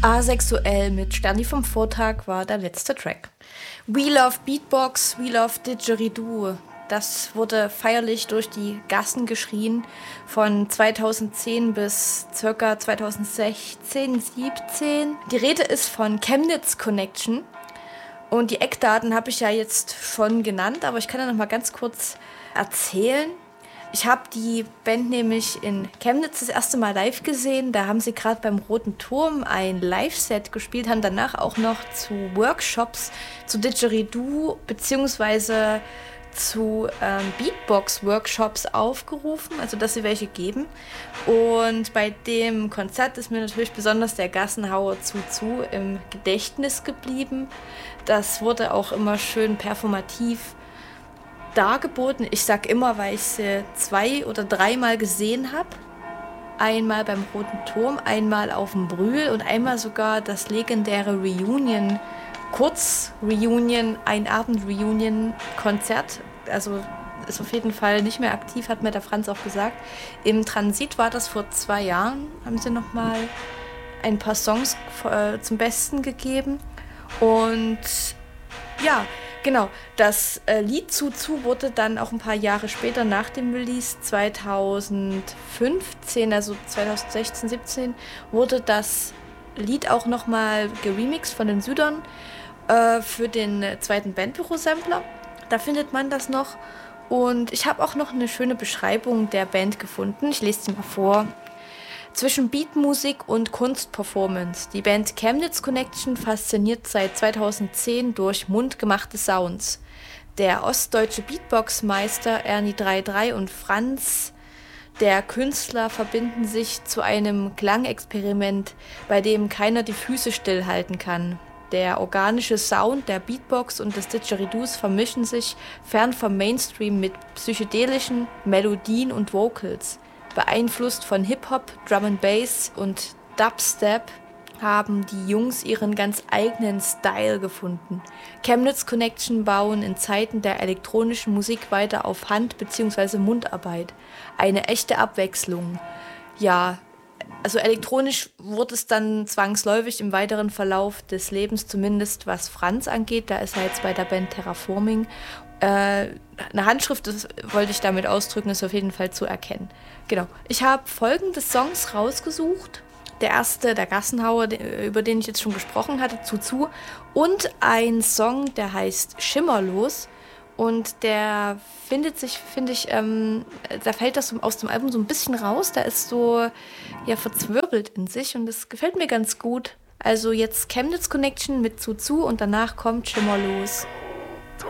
Asexuell mit Sterni vom Vortag war der letzte Track. We Love Beatbox, We Love Didgeridoo. Das wurde feierlich durch die Gassen geschrien von 2010 bis ca. 2016, 17. Die Rede ist von Chemnitz Connection. Und die Eckdaten habe ich ja jetzt schon genannt, aber ich kann ja noch mal ganz kurz erzählen. Ich habe die Band nämlich in Chemnitz das erste Mal live gesehen. Da haben sie gerade beim Roten Turm ein Live-Set gespielt, haben danach auch noch zu Workshops, zu Didgeridoo bzw. zu Beatbox-Workshops aufgerufen, also dass sie welche geben. Und bei dem Konzert ist mir natürlich besonders der Gassenhauer Zu im Gedächtnis geblieben. Das wurde auch immer schön performativ dargeboten. Ich sag immer, weil ich sie 2- oder 3-mal gesehen habe. Einmal beim Roten Turm, einmal auf dem Brühl und einmal sogar das legendäre Reunion, Kurz-Reunion, Ein-Abend-Reunion-Konzert. Also ist auf jeden Fall nicht mehr aktiv, hat mir der Franz auch gesagt. Im Transit war das vor 2 Jahren, haben sie nochmal ein paar Songs zum Besten gegeben. Und ja, genau, das Lied Zu wurde dann auch ein paar Jahre später nach dem Release, 2015, also 2016, 17, wurde das Lied auch nochmal geremixed von den Südern für den zweiten Bandbüro-Sampler. Da findet man das noch. Und ich habe auch noch eine schöne Beschreibung der Band gefunden. Ich lese sie mal vor. Zwischen Beatmusik und Kunstperformance. Die Band Chemnitz Connection fasziniert seit 2010 durch mundgemachte Sounds. Der ostdeutsche Beatbox-Meister Ernie 33 und Franz, der Künstler, verbinden sich zu einem Klangexperiment, bei dem keiner die Füße stillhalten kann. Der organische Sound der Beatbox und des Didgeridoos vermischen sich fern vom Mainstream mit psychedelischen Melodien und Vocals. Beeinflusst von Hip-Hop, Drum and Bass und Dubstep haben die Jungs ihren ganz eigenen Style gefunden. Chemnitz Connection bauen in Zeiten der elektronischen Musik weiter auf Hand- bzw. Mundarbeit. Eine echte Abwechslung. Ja, also elektronisch wurde es dann zwangsläufig im weiteren Verlauf des Lebens, zumindest was Franz angeht. Da ist er jetzt bei der Band Terraforming. Eine Handschrift, das wollte ich damit ausdrücken, ist auf jeden Fall zu erkennen. Genau. Ich habe folgende Songs rausgesucht. Der erste, der Gassenhauer, über den ich jetzt schon gesprochen hatte, Zu. Und ein Song, der heißt Schimmerlos. Und der findet sich, finde ich, da fällt das aus dem Album so ein bisschen raus. Da ist so, ja, verzwirbelt in sich und das gefällt mir ganz gut. Also jetzt Chemnitz Connection mit Zu und danach kommt Schimmerlos.